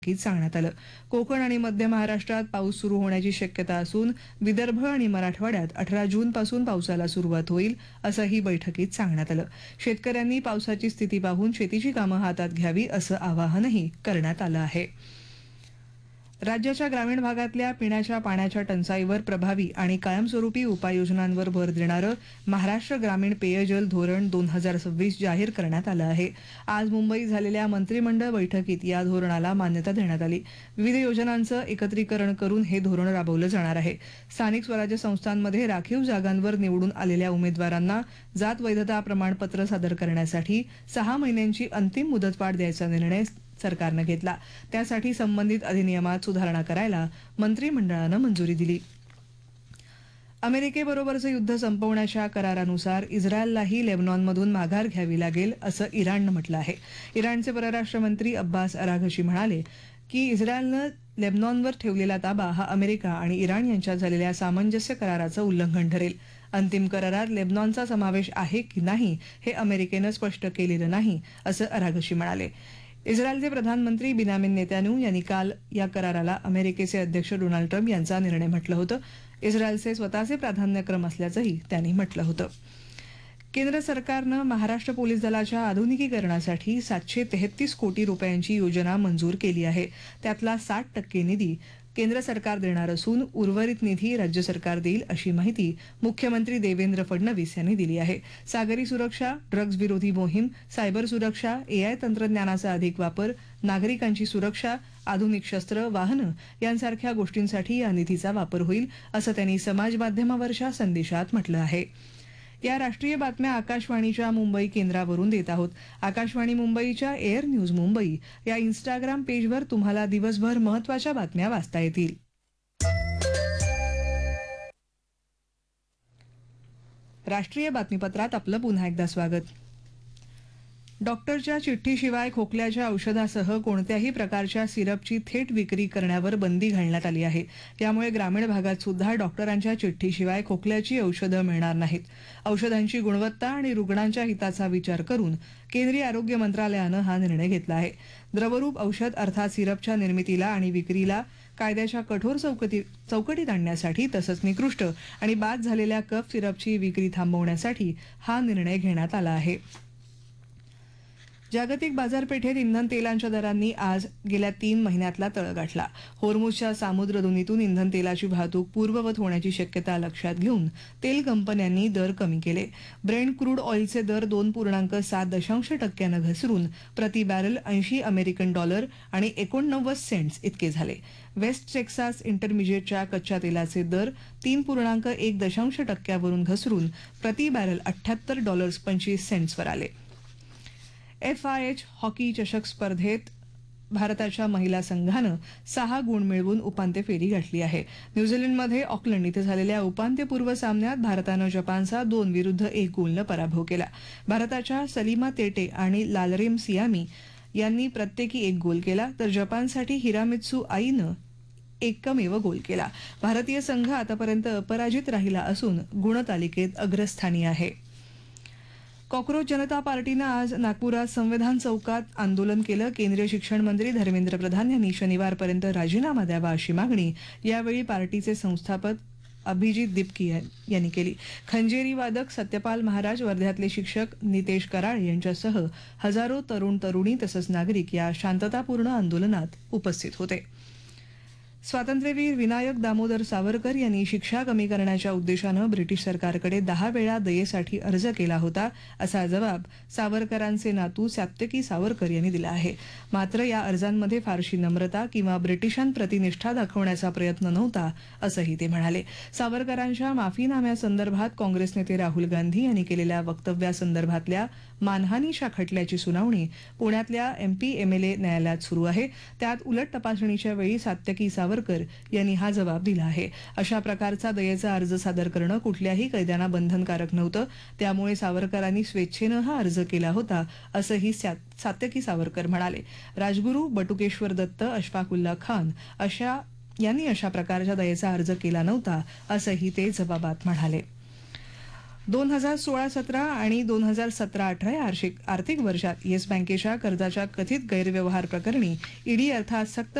सांगण्यात आलं. कोकण आणि मध्य महाराष्ट्रात पाऊस सुरू होण्याची शक्यता असून विदर्भ आणि मराठवाड्यात 18 जूनपासून पावसाला सुरुवात होईल असंही बैठकीत सांगण्यात आलं. शेतकऱ्यांनी पावसाची स्थिती पाहून शेतीची कामं हातात घ्यावी असं आवाहनही करण्यात आलं आहे. राज्याच्या ग्रामीण भागातल्या पिण्याच्या पाण्याच्या टंचाईवर प्रभावी आणि कायमस्वरूपी उपाययोजनांवर भर देणारं महाराष्ट्र ग्रामीण पेयजल धोरण 2026 जाहीर करण्यात आलं आहे. आज मुंबईत झालेल्या मंत्रिमंडळ बैठकीत या धोरणाला मान्यता देण्यात आली. विविध योजनांचं एकत्रीकरण करून हे धोरण राबवलं जाणार आहे. स्थानिक स्वराज्य संस्थांमध्ये राखीव जागांवर निवडून आलेल्या उमेदवारांना जात वैधता प्रमाणपत्र सादर करण्यासाठी 6 महिन्यांची अंतिम मुदतवाढ द्यायचा निर्णय सरकारनं घेतला. त्यासाठी संबंधित अधिनियमात सुधारणा करायला मंत्रिमंडळानं मंजुरी दिली. अमेरिकेबरोबरचं युद्ध संपवण्याच्या करारानुसार इस्रायललाही लेबनॉनमधून माघार घ्यावी लागेल असं इराणनं म्हटलं आहे. इराणचे परराष्ट्र मंत्री अब्बास अराघची म्हणाले की इस्रायलनं लेबनॉनवर ठेवलेला ताबा हा अमेरिका आणि इराण यांच्यात झालेल्या सामंजस्य कराराचं उल्लंघन ठरेल. अंतिम करारात लेबनॉनचा समावेश आहे की नाही हे अमेरिकेनं स्पष्ट केलेलं नाही असं अराघची म्हणाले. इस्रायलचे प्रधानमंत्री बिन्यामिन नेतान्याहू यांनी काल या कराराला अमेरिकेचे अध्यक्ष डोनाल्ड ट्रम्प यांचा निर्णय म्हटलं होतं. इस्रायलचे स्वतःचे प्राधान्यक्रम असल्याचंही त्यांनी म्हटलं होतं. केंद्र सरकारनं महाराष्ट्र पोलीस दलाच्या आधुनिकीकरणासाठी 733 कोटी रुपयांची योजना मंजूर केली आहे. त्यातला 60% निधी केंद्र सरकार देणार असून उर्वरित निधी राज्य सरकार देईल अशी माहिती मुख्यमंत्री देवेंद्र फडणवीस यांनी दिली आहे. सागरी सुरक्षा, ड्रग्ज विरोधी मोहीम, सायबर सुरक्षा, AI तंत्रज्ञानाचा अधिक वापर, नागरिकांची सुरक्षा, आधुनिक शस्त्र, वाहनं यांसारख्या गोष्टींसाठी या निधीचा वापर होईल असं त्यांनी समाज माध्यमावरच्या संदेशात म्हटलं आहे. या राष्ट्रीय बातम्या आकाशवाणीच्या मुंबई केंद्रावरून देत आहोत. आकाशवाणी मुंबईच्या एअर न्यूज मुंबई या इंस्टाग्राम पेजवर तुम्हाला दिवसभर महत्त्वाच्या बातम्या वाचता येतील. राष्ट्रीय बातमीपत्रात आपलं पुन्हा एकदा स्वागत. डॉक्टरच्या चिठ्ठीशिवाय खोकल्याच्या औषधासह कोणत्याही प्रकारच्या सिरपची थेट विक्री करण्यावर बंदी घालण्यात आली आहे. त्यामुळे ग्रामीण भागात सुद्धा डॉक्टरांच्या चिठ्ठीशिवाय खोकल्याची औषधं मिळणार नाहीत. औषधांची गुणवत्ता आणि रुग्णांच्या हिताचा विचार करून केंद्रीय आरोग्य मंत्रालयानं हा निर्णय घेतला आहे. द्रवरूप औषध अर्थात सिरपच्या निर्मितीला आणि विक्रीला कायद्याच्या कठोर चौकटीत आणण्यासाठी तसंच निकृष्ट आणि बाद झालेल्या कफ सिरपची विक्री थांबवण्यासाठी हा निर्णय घेण्यात आला आहे. जागतिक बाजारपेठेत इंधन तेलांच्या दरांनी आज गेल्या 3 महिन्यातला तळ गाठला. होर्मुझच्या सामुद्रधुनीतून इंधन तेलाची वाहतूक पूर्ववत होण्याची शक्यता लक्षात घेऊन तेल कंपन्यांनी दर कमी केले. ब्रेंट क्रूड ऑइलचे दर 2.7% घसरून प्रति बॅरल $80 आणि 89 सेंट्स इतके झाले. वेस्ट टेक्सास इंटरमिजिएटच्या कच्च्या तेलाचे दर 3.1% वरून घसरून प्रति बॅरल $78.25 वर आले. FIH हॉकी चषक स्पर्धेत भारताच्या महिला संघानं 6 गुण मिळवून उपांत्य फेरी गाठली आहे. न्यूझीलंडमध्ये ऑकलंड इथं झालेल्या उपांत्यपूर्व सामन्यात भारतानं जपानचा 2-1 गोलनं पराभव केला. भारताच्या सलीमा तेटे आणि लालरेम सियामी यांनी प्रत्येकी 1 गोल केला तर जपानसाठी हिरामित्सू आईनं एकमेव गोल केला. भारतीय संघ आतापर्यंत अपराजित राहिला असून गुणतालिकेत अग्रस्थानी आहे. कॉक्रोच जनता पार्टीनं आज नागपुरात संविधान चौकात आंदोलन केलं. केंद्रीय शिक्षण मंत्री धर्मेंद्र प्रधान यांनी शनिवारपर्यंत राजीनामा द्यावा अशी मागणी यावेळी पार्टीचे संस्थापक अभिजित दिपकी यांनी केली. खंजेरी वादक सत्यपाल महाराज, वर्ध्यातले शिक्षक नितेश कराळे यांच्यासह हजारो तरुण तरुणी तसंच नागरिक या शांततापूर्ण आंदोलनात उपस्थित होते. स्वातंत्र्यवीर विनायक दामोदर सावरकर यांनी शिक्षा कमी करण्याच्या उद्देशानं ब्रिटिश सरकारकडे 10 वेळा दयेसाठी अर्ज केला होता असा जबाब सावरकरांचे नातू सात्यकी सावरकर यांनी दिला आहे. मात्र या अर्जांमध्ये फारशी नम्रता किंवा ब्रिटिशांप्रती निष्ठा दाखवण्याचा प्रयत्न नव्हता असंही ते म्हणाले. सावरकरांच्या माफीनाम्यासंदर्भात काँग्रेस नेते राहुल गांधी यांनी केलेल्या वक्तव्यासंदर्भातल्या मानहानीच्या खटल्याची सुनावणी पुण्यातल्या MLA न्यायालयात सुरू आहे. त्यात उलट तपासणीच्या वेळी सात्यकी सावरकर यांनी हा जबाब दिला आहे. अशा प्रकारचा दयेचा अर्ज सादर करणं कुठल्याही कैद्यांना बंधनकारक नव्हतं. त्यामुळे सावरकरांनी स्वेच्छेनं हा अर्ज केला होता असंही सात्यकी सावरकर म्हणाले. राजगुरू, बटुकेश्वर दत्त, अशफाकुल्ला खान यांनी अशा प्रकारच्या दयेचा अर्ज केला नव्हता असंही ते जबाबात म्हणाले. 2016-17 आणि 2017-18 या आर्थिक वर्षात येस बँकेच्या कर्जाच्या कथित गैरव्यवहार प्रकरणी ईडी अर्थात